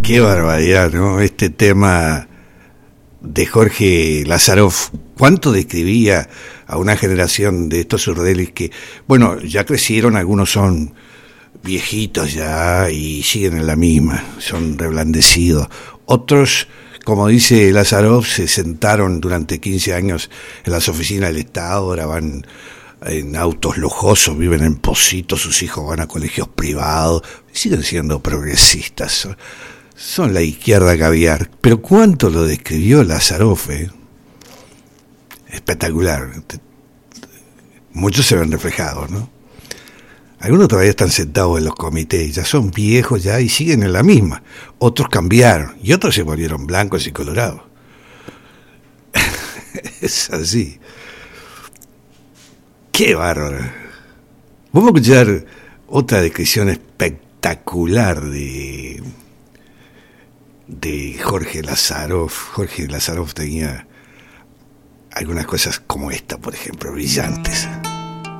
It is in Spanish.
Qué barbaridad, ¿no? Este tema de Jorge Lazaroff, ¿cuánto describía a una generación de estos surrealistas que, bueno, ya crecieron, algunos son viejitos ya y siguen en la misma, son reblandecidos. Otros, como dice Lazaroff, se sentaron durante 15 años en las oficinas del Estado, ahora van en autos lujosos, viven en Positos, sus hijos van a colegios privados, siguen siendo progresistas. Son la izquierda caviar. Pero cuánto lo describió Lazaroff, espectacular. Muchos se ven reflejados, ¿no? Algunos todavía están sentados en los comités, ya son viejos ya y siguen en la misma. Otros cambiaron y otros se volvieron blancos y colorados. Es así. Qué bárbaro. Vamos a escuchar otra descripción espectacular de Jorge Lazaroff. Jorge Lazaroff tenía algunas cosas como esta, por ejemplo, brillantes.